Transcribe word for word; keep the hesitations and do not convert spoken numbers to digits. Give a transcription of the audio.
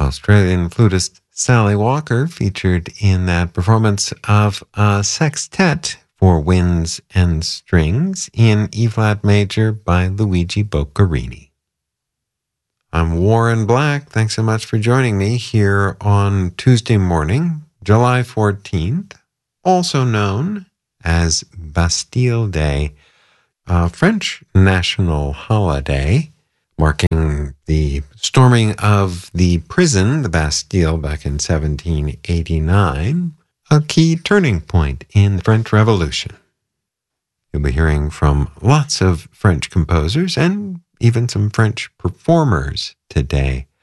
Australian flutist Sally Walker featured in that performance of a sextet for winds and strings in E-flat major by Luigi Boccherini. I'm Warren Black. Thanks so much for joining me here on Tuesday morning, July fourteenth, also known as Bastille Day, a French national holiday marking the storming of the prison, the Bastille, back in seventeen eighty-nine, a key turning point in the French Revolution. You'll be hearing from lots of French composers and even some French performers today.